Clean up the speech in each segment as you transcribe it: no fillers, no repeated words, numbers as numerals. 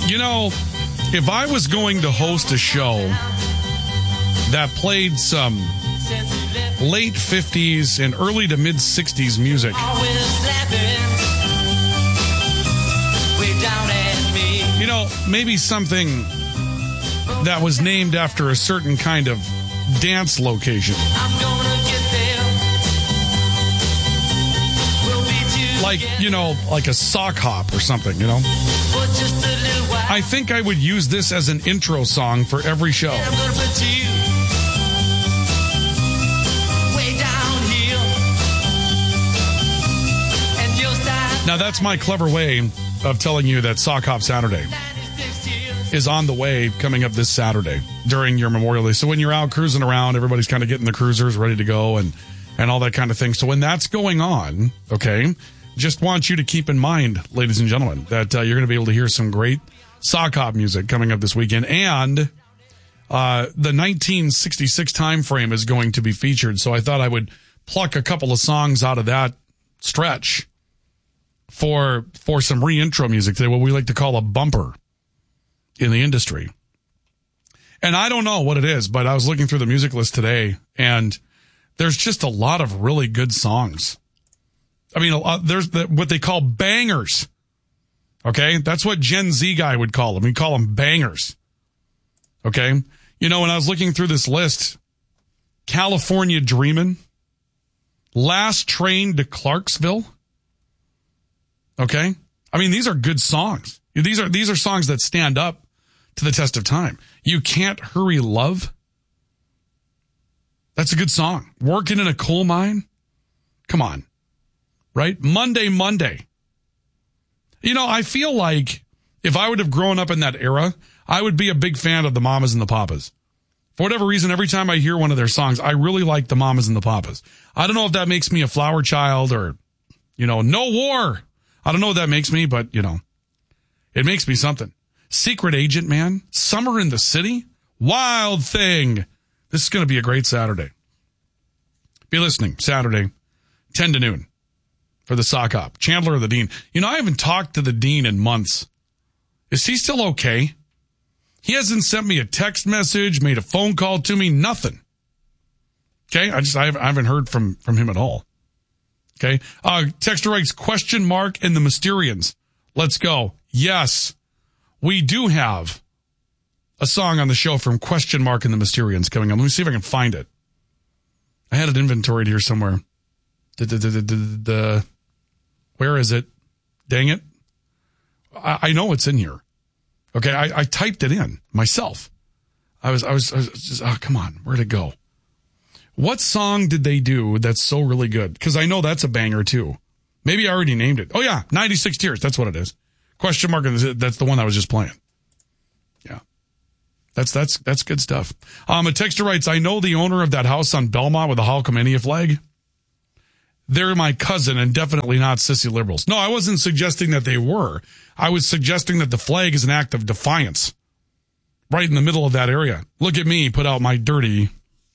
You know, if I was going to host a show that played some late 50s and early to mid 60s music, you know, maybe something that was named after a certain kind of dance location. Like, you know, like a sock hop or something, you know? I think I would use this as an intro song for every show. Now, that's my clever way of telling you that Sock Hop Saturday is on the way coming up this Saturday during your Memorial Day. So when you're out cruising around, everybody's kind of getting the cruisers ready to go and all that kind of thing. So when that's going on, okay, just want you to keep in mind, ladies and gentlemen, that you're going to be able to hear some great sock hop music coming up this weekend. And the 1966 time frame is going to be featured. So I thought I would pluck a couple of songs out of that stretch for some re-intro music today, what we like to call a bumper in the industry. And I don't know what it is, but I was looking through the music list today, and there's just a lot of really good songs. I mean, there's what they call bangers. Okay? That's what Gen Z guy would call them. He'd call them bangers. Okay? You know, when I was looking through this list, California Dreamin', Last Train to Clarksville. Okay? I mean, these are good songs. These are songs that stand up to the test of time. You Can't Hurry Love. That's a good song. Working in a Coal Mine. Come on. Right? Monday. You know, I feel like if I would have grown up in that era, I would be a big fan of the Mamas and the Papas. For whatever reason, every time I hear one of their songs, I really like the Mamas and the Papas. I don't know if that makes me a flower child or, you know, no war. I don't know what that makes me, but, you know, it makes me something. Secret Agent, man. Summer in the City. Wild Thing. This is going to be a great Saturday. Be listening Saturday, 10 to noon for the sock hop. Chandler or the Dean. You know, I haven't talked to the Dean in months. Is he still okay? He hasn't sent me a text message, made a phone call to me, nothing. Okay? I haven't heard from him at all. Okay? Texter writes, question mark and the Mysterians. Let's go. Yes, we do have a song on the show from question mark and the Mysterians coming up. Let me see if I can find it. I had it inventoried here somewhere. Where is it? Dang it. I know it's in here. Okay, I typed it in myself. I was just, oh, come on, where'd it go? What song did they do that's so really good? Because I know that's a banger too. Maybe I already named it. Oh yeah, 96 Tears. That's what it is. Question mark. That's the one I was just playing. Yeah, that's good stuff. A texter writes, I know the owner of that house on Belmont with the Hulkamania flag. They're my cousin and definitely not sissy liberals. No, I wasn't suggesting that they were. I was suggesting that the flag is an act of defiance right in the middle of that area. Look at me, put out my dirty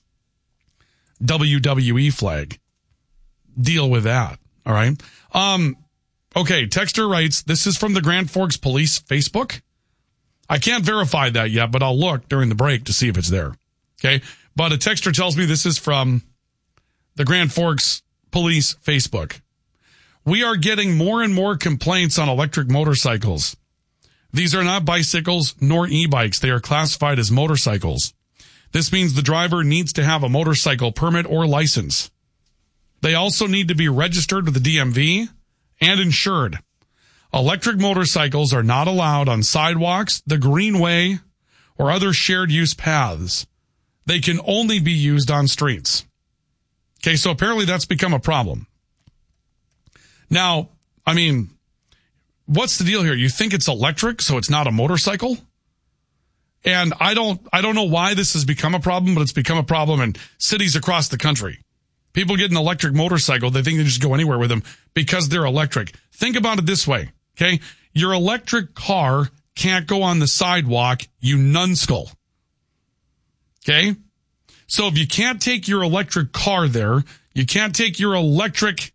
WWE flag. Deal with that. All right. Okay. Texter writes, this is from the Grand Forks Police Facebook. I can't verify that yet, but I'll look during the break to see if it's there. Okay. But a texter tells me this is from the Grand Forks Police Facebook. We are getting more and more complaints on electric motorcycles. These are not bicycles nor e-bikes. They are classified as motorcycles. This means the driver needs to have a motorcycle permit or license. They also need to be registered with the DMV and insured. Electric motorcycles are not allowed on sidewalks, the greenway, or other shared use paths. They can only be used on streets. Okay, so apparently that's become a problem. Now, I mean, what's the deal here? You think it's electric, so it's not a motorcycle? And I don't know why this has become a problem, but it's become a problem in cities across the country. People get an electric motorcycle, they think they just go anywhere with them because they're electric. Think about it this way, okay? Your electric car can't go on the sidewalk, you numbskull. Okay? So if you can't take your electric car there, you can't take your electric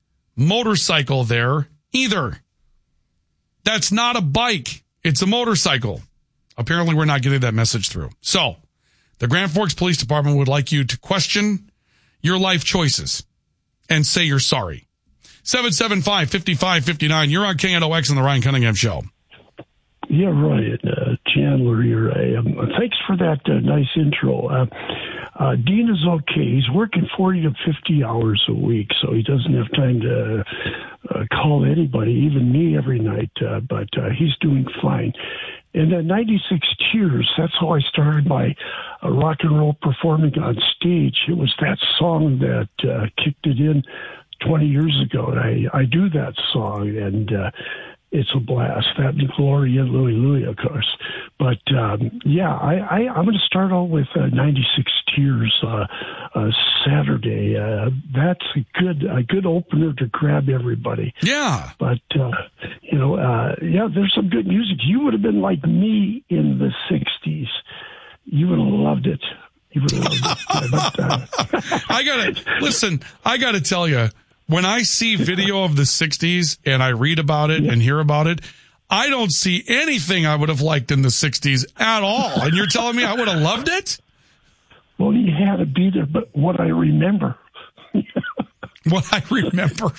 motorcycle there either. That's not a bike. It's a motorcycle. Apparently we're not getting that message through. So the Grand Forks Police Department would like you to question your life choices and say you're sorry. 775-5559. You're on KNOX on the Ryan Cunningham Show. Yeah, Ryan. Chandler here. Thanks for that nice intro. Dean is okay. He's working 40 to 50 hours a week, so he doesn't have time to call anybody, even me, every night. But he's doing fine. And 96 Tears, that's how I started my rock and roll performing on stage. It was that song that kicked it in 20 years ago. And I do that song, and it's a blast. That and Gloria, Louie Louie, of course. But, I'm going to start out with 96 Tears Saturday. That's a good opener to grab everybody. Yeah. But, there's some good music. You would have been like me in the 60s. You would have loved it. You would have loved it. I got to tell you, when I see video of the 60s and I read about it and hear about it, I don't see anything I would have liked in the 60s at all. And you're telling me I would have loved it? Well, you had to be there, but what I remember. What I remember.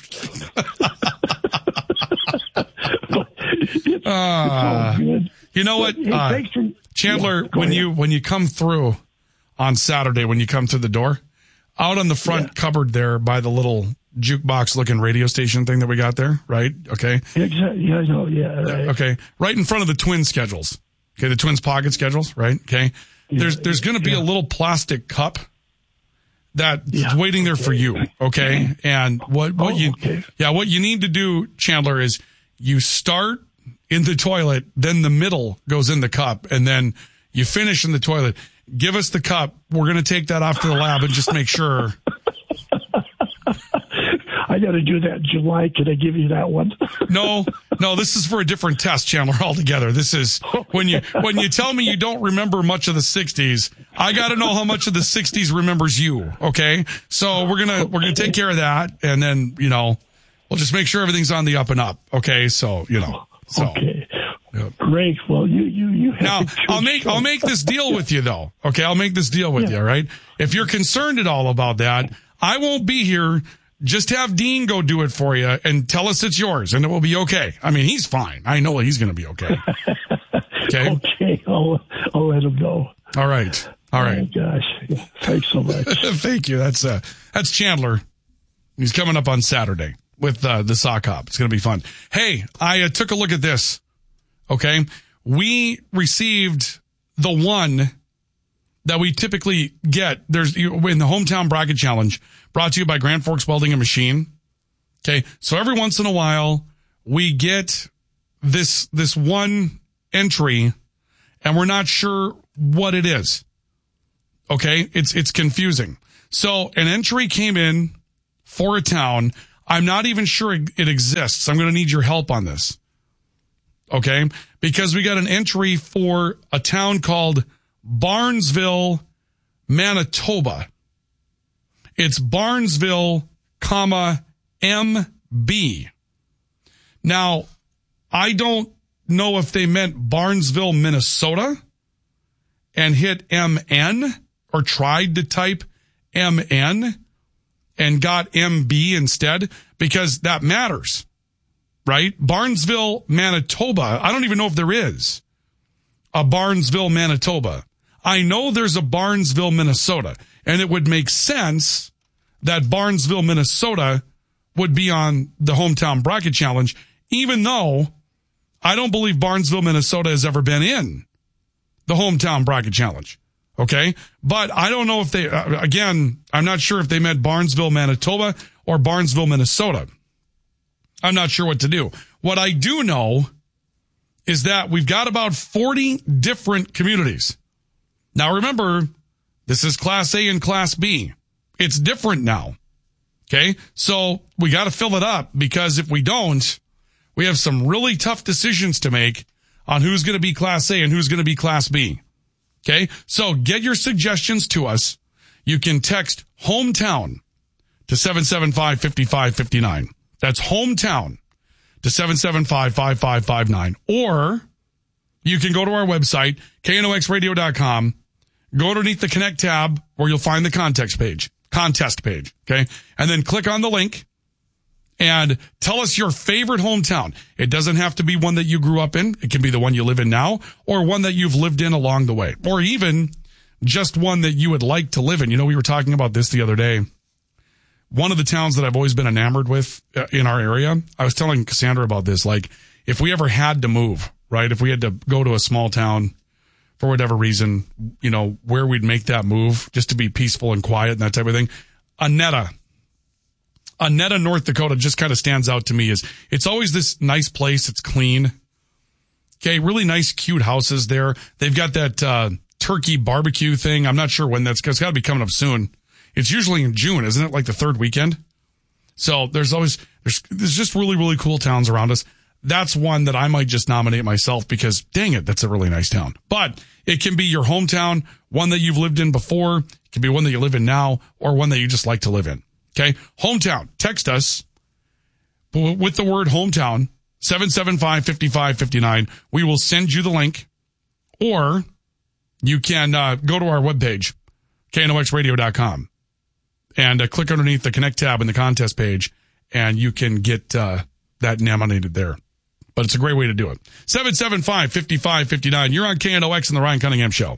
You know what, Chandler, when you come through on Saturday, when you come through the door, out on the front cupboard there by the little jukebox looking radio station thing that we got there, right? Okay. Exactly. Yeah, I know. Yeah. Right. Okay. Right in front of the Twins schedules. Okay. The Twins pocket schedules, right? Okay. There's going to be a little plastic cup that's waiting there for you. Okay. And what you need to do, Chandler, is you start in the toilet, then the middle goes in the cup, and then you finish in the toilet. Give us the cup. We're going to take that off to the lab and just make sure. I got to do that in July. Can I give you that one? No, this is for a different test, Chandler, altogether. This is when you tell me you don't remember much of the 60s, I got to know how much of the 60s remembers you, okay? So we're going to take care of that, and then, we'll just make sure everything's on the up and up, okay? So, Okay. Yep. Great. Well, you have now, I'll make this deal with you, though, okay? I'll make this deal with you, all right? If you're concerned at all about that, I won't be here. Just have Dean go do it for you and tell us it's yours, and it will be okay. I mean, he's fine. I know he's going to be okay. Okay? Okay, I'll let him know. All right. Oh, gosh. Thanks so much. Thank you. That's Chandler. He's coming up on Saturday with the sock hop. It's going to be fun. Hey, I took a look at this. Okay? We received the one that we typically get. There's in the Hometown Bracket Challenge, brought to you by Grand Forks Welding and Machine. Okay, so every once in a while we get this one entry, and we're not sure what it is. Okay, it's confusing. So an entry came in for a town. I'm not even sure it exists. I'm going to need your help on this. Okay, because we got an entry for a town called Barnesville, Manitoba. It's Barnesville, MB. Now, I don't know if they meant Barnesville, Minnesota and hit MN or tried to type MN and got MB instead, because that matters, right? Barnesville, Manitoba. I don't even know if there is a Barnesville, Manitoba. I know there's a Barnesville, Minnesota, and it would make sense that Barnesville, Minnesota would be on the Hometown Bracket Challenge, even though I don't believe Barnesville, Minnesota has ever been in the Hometown Bracket Challenge. Okay? But I don't know if they, again, I'm not sure if they meant Barnesville, Manitoba or Barnesville, Minnesota. I'm not sure what to do. What I do know is that we've got about 40 different communities. Now remember, this is Class A and Class B. It's different now. Okay? So we got to fill it up, because if we don't, we have some really tough decisions to make on who's going to be Class A and who's going to be Class B. Okay? So get your suggestions to us. You can text Hometown to 775-5559. That's Hometown to 775-5559. Or you can go to our website, knoxradio.com, go underneath the Connect tab where you'll find the contest page, okay? And then click on the link and tell us your favorite hometown. It doesn't have to be one that you grew up in. It can be the one you live in now or one that you've lived in along the way, or even just one that you would like to live in. You know, we were talking about this the other day. One of the towns that I've always been enamored with in our area, I was telling Cassandra about this, like if we ever had to move, right? If we had to go to a small town for whatever reason, you know, where we'd make that move just to be peaceful and quiet and that type of thing. Annetta, North Dakota just kind of stands out to me as it's always this nice place. It's clean. Okay. Really nice, cute houses there. They've got that, turkey barbecue thing. I'm not sure when it's got to be coming up soon. It's usually in June, isn't it? Like the third weekend. So there's just really, really cool towns around us. That's one that I might just nominate myself because dang it, that's a really nice town. But it can be your hometown, one that you've lived in before. It can be one that you live in now or one that you just like to live in. Okay. Hometown. Text us with the word hometown, 775-5559. We will send you the link, or you can go to our webpage, knoxradio.com, and click underneath the Connect tab in the contest page, and you can get that nominated there. But it's a great way to do it. 775-5559. You're on KNOX and the Ryan Cunningham Show.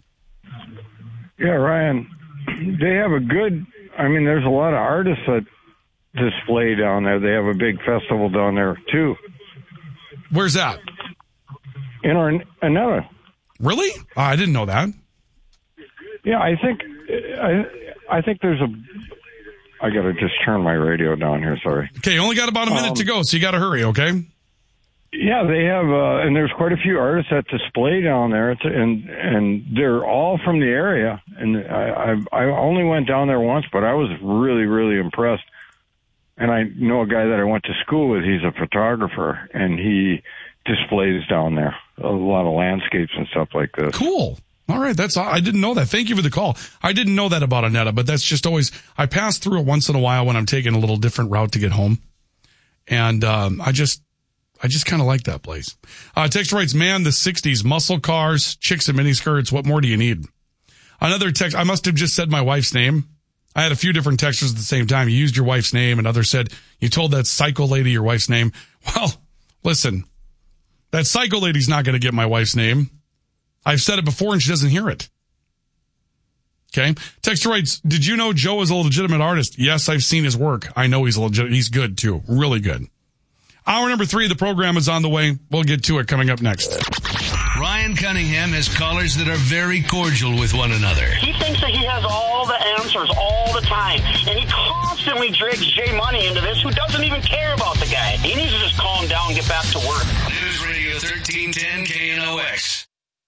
Yeah, Ryan, they have there's a lot of artists that display down there. They have a big festival down there, too. Where's that? In Annetta. Really? I didn't know that. Yeah, I think there's I got to just turn my radio down here, sorry. Okay, you only got about a minute to go, so you got to hurry, okay? Yeah, they have, and there's quite a few artists that display down there, and they're all from the area. And I only went down there once, but I was really, really impressed. And I know a guy that I went to school with. He's a photographer, and he displays down there a lot of landscapes and stuff like this. Cool. All right, I didn't know that. Thank you for the call. I didn't know that about Annetta, but that's just always, I pass through it once in a while when I'm taking a little different route to get home. And I just kind of like that place. Text writes, man, the 60s, muscle cars, chicks in miniskirts, what more do you need? Another text, I must have just said my wife's name. I had a few different texters at the same time. You used your wife's name, and others said, you told that psycho lady your wife's name. Well, listen, that psycho lady's not going to get my wife's name. I've said it before and she doesn't hear it. Okay. Texter writes, did you know Joe is a legitimate artist? Yes, I've seen his work. I know he's legit. He's good too. Really good. Hour number 3 of the program is on the way. We'll get to it coming up next. Ryan Cunningham has callers that are very cordial with one another. He thinks that he has all the answers all the time, and he constantly drags Jay Money into this, who doesn't even care about the guy. He needs to just calm down and get back to work. News Radio 1310 KNOX.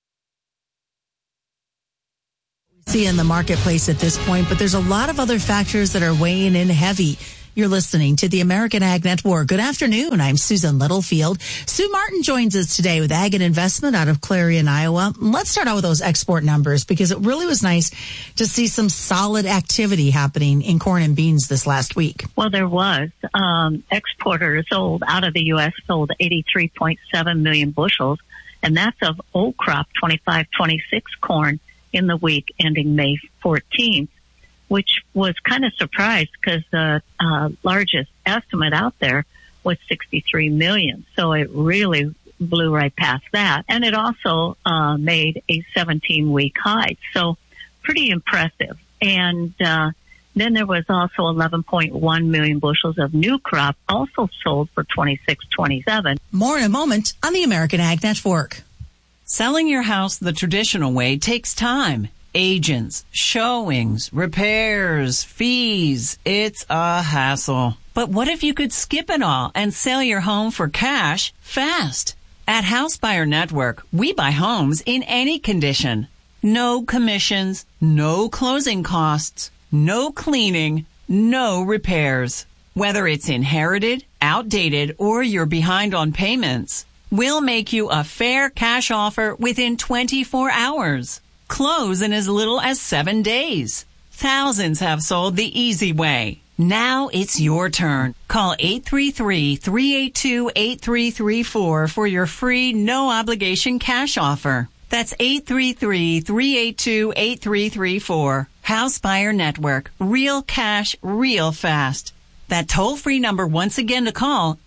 See in the marketplace at this point, but there's a lot of other factors that are weighing in heavy. You're listening to the American Ag Network. Good afternoon. I'm Susan Littlefield. Sue Martin joins us today with Ag and Investment out of Clarion, Iowa. Let's start out with those export numbers because it really was nice to see some solid activity happening in corn and beans this last week. Well, there was. Exporters sold out of the U.S. sold 83.7 million bushels, and that's of old crop 25-26 corn in the week ending May 14th, which was kind of surprised because the largest estimate out there was 63 million. So it really blew right past that. And it also made a 17-week high. So pretty impressive. And then there was also 11.1 million bushels of new crop also sold for 26-27. More in a moment on the American Ag Network. Selling your house the traditional way takes time. Agents, showings, repairs, fees. It's a hassle. But what if you could skip it all and sell your home for cash fast? At House Buyer Network, we buy homes in any condition. No commissions, no closing costs, no cleaning, no repairs. Whether it's inherited, outdated, or you're behind on payments, we'll make you a fair cash offer within 24 hours. Close in as little as 7 days. Thousands have sold the easy way. Now it's your turn. Call 833-382-8334 for your free, no-obligation cash offer. That's 833-382-8334. House Buyer Network. Real cash, real fast. That toll-free number once again to call,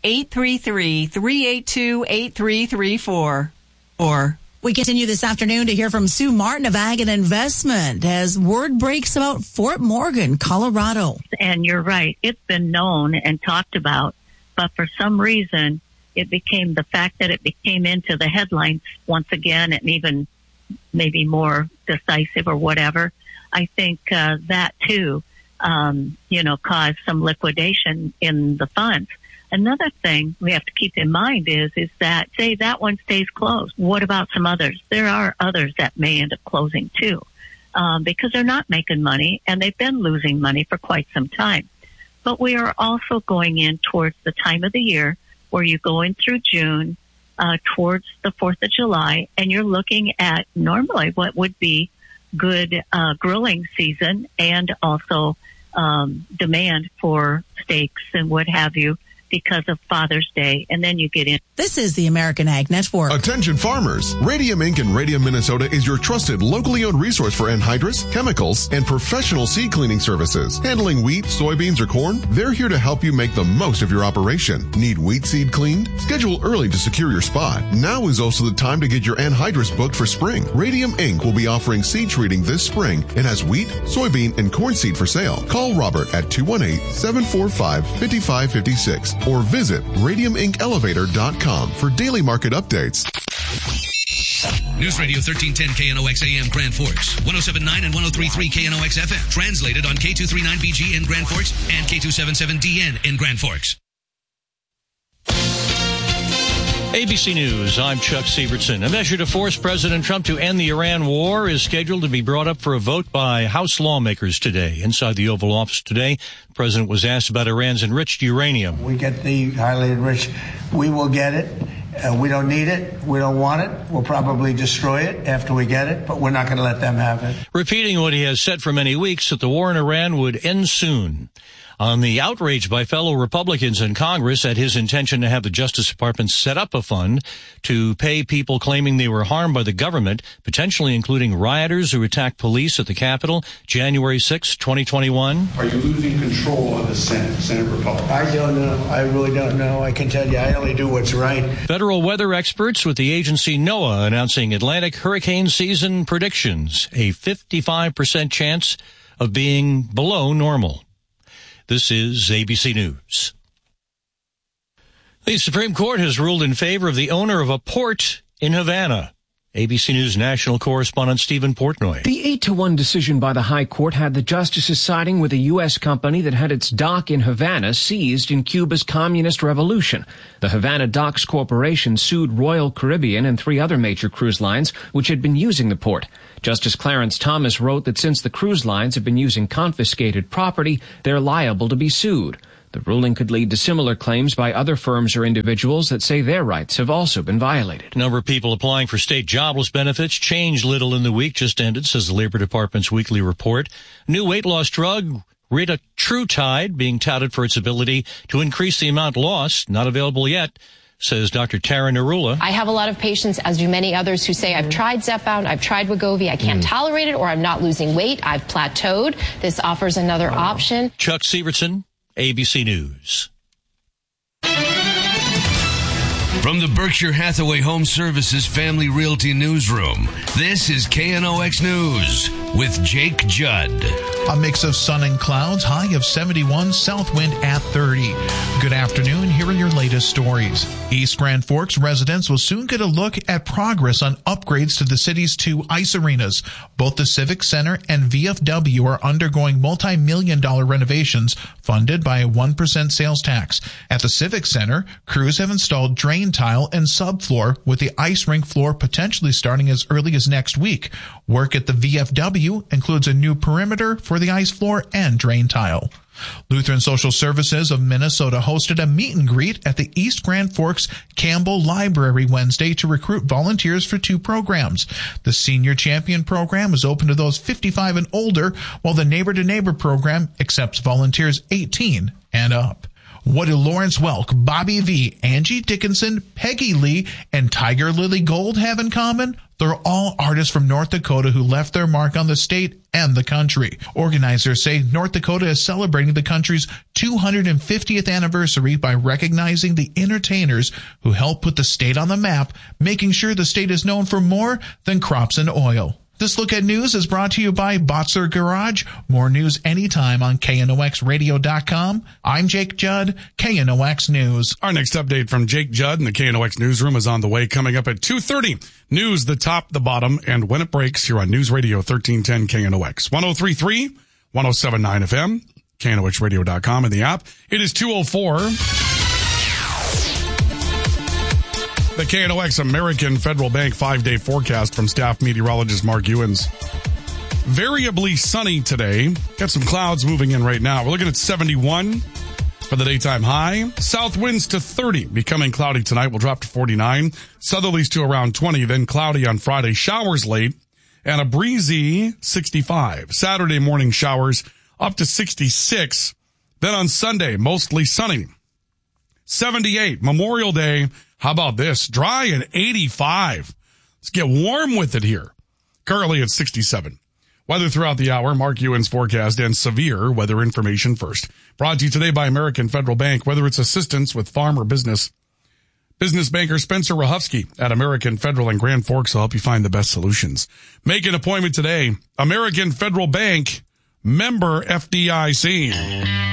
833-382-8334. Or we continue this afternoon to hear from Sue Martin of Ag and Investment as word breaks about Fort Morgan, Colorado. And you're right. It's been known and talked about, but for some reason, the fact that it became into the headlines once again and even maybe more decisive or whatever, I think that too, caused some liquidation in the funds. Another thing we have to keep in mind is that, say that one stays closed. What about some others? There are others that may end up closing too, because they're not making money and they've been losing money for quite some time. But we are also going in towards the time of the year where you go in through June, towards the 4th of July, and you're looking at normally what would be good grilling season and also demand for steaks and what have you, because of Father's Day, and then you get in. This is the American Ag Network. Attention farmers. Radium Inc. in Radium, Minnesota is your trusted, locally owned resource for anhydrous, chemicals, and professional seed cleaning services. Handling wheat, soybeans, or corn, they're here to help you make the most of your operation. Need wheat seed cleaned? Schedule early to secure your spot. Now is also the time to get your anhydrous booked for spring. Radium Inc. will be offering seed treating this spring and has wheat, soybean, and corn seed for sale. Call Robert at 218-745-5556. or visit radiumincelevator.com for daily market updates. News Radio 1310 KNOX AM Grand Forks, 107.9 and 103.3 KNOX FM. Translated on K239BG in Grand Forks and K277DN in Grand Forks. ABC News, I'm Chuck Sievertson. A measure to force President Trump to end the Iran war is scheduled to be brought up for a vote by House lawmakers today. Inside the Oval Office today, the president was asked about Iran's enriched uranium. We get the highly enriched. We will get it. We don't need it. We don't want it. We'll probably destroy it after we get it, but we're not going to let them have it. Repeating what he has said for many weeks, that the war in Iran would end soon. On the outrage by fellow Republicans in Congress at his intention to have the Justice Department set up a fund to pay people claiming they were harmed by the government, potentially including rioters who attacked police at the Capitol January 6, 2021. Are you losing control of the Senate Republicans? I don't know. I really don't know. I can tell you I only do what's right. Federal weather experts with the agency NOAA announcing Atlantic hurricane season predictions, a 55% chance of being below normal. This is ABC News. The Supreme Court has ruled in favor of the owner of a port in Havana. ABC News national correspondent Stephen Portnoy. The 8-1 decision by the High Court had the justices siding with a U.S. company that had its dock in Havana seized in Cuba's communist revolution. The Havana Docks Corporation sued Royal Caribbean and 3 other major cruise lines which had been using the port. Justice Clarence Thomas wrote that since the cruise lines have been using confiscated property, they're liable to be sued. The ruling could lead to similar claims by other firms or individuals that say their rights have also been violated. A number of people applying for state jobless benefits changed little in the week just ended, says the Labor Department's weekly report. New weight loss drug, retatrutide, being touted for its ability to increase the amount lost, not available yet, says Dr. Tara Narula. I have a lot of patients, as do many others, who say, I've tried Zepbound, I've tried Wegovy, I can't tolerate it, or I'm not losing weight, I've plateaued. This offers another option. Chuck Sievertson, ABC News. From the Berkshire Hathaway Home Services Family Realty Newsroom, this is KNOX News with Jake Judd. A mix of sun and clouds, high of 71, south wind at 30. Good afternoon, here are your latest stories. East Grand Forks residents will soon get a look at progress on upgrades to the city's 2 ice arenas. Both the Civic Center and VFW are undergoing multi-million-dollar renovations funded by a 1% sales tax. At the Civic Center, crews have installed drain tile and subfloor, with the ice rink floor potentially starting as early as next week. Work at the VFW includes a new perimeter for the ice floor and drain tile. Lutheran Social Services of Minnesota hosted a meet and greet at the East Grand Forks Campbell Library Wednesday to recruit volunteers for 2 programs. The Senior Champion program is open to those 55 and older, while the Neighbor to Neighbor program accepts volunteers 18 and up. What do Lawrence Welk, Bobby V, Angie Dickinson, Peggy Lee, and Tiger Lily Gold have in common? They're all artists from North Dakota who left their mark on the state and the country. Organizers say North Dakota is celebrating the country's 250th anniversary by recognizing the entertainers who helped put the state on the map, making sure the state is known for more than crops and oil. This look at news is brought to you by Botzer Garage. More news anytime on KNOXradio.com. I'm Jake Judd, KNOX News. Our next update from Jake Judd in the KNOX newsroom is on the way, coming up at 2:30. News, the top, the bottom, and when it breaks here on News Radio 1310 KNOX. 103.3, 107.9 FM, KNOXradio.com, and the app. It is 2:04. The KNOX American Federal Bank 5-day forecast from staff meteorologist Mark Ewens. Variably sunny today. Got some clouds moving in right now. We're looking at 71 for the daytime high. South winds to 30, becoming cloudy tonight. We'll drop to 49. Southerlies to around 20, then cloudy on Friday. Showers late and a breezy 65. Saturday morning showers up to 66. Then on Sunday, mostly sunny. 78. Memorial Day. How about this? Dry and 85. Let's get warm with it here. Currently at 67. Weather throughout the hour, Mark Ewens forecast and severe weather information first. Brought to you today by American Federal Bank. Whether it's assistance with farm or business, business banker Spencer Rahufsky at American Federal in Grand Forks will help you find the best solutions. Make an appointment today. American Federal Bank, member FDIC.